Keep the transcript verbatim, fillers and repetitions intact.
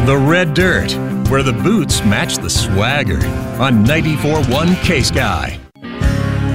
The Red Dirt, where the boots match the swagger on ninety-four point one K-Sky.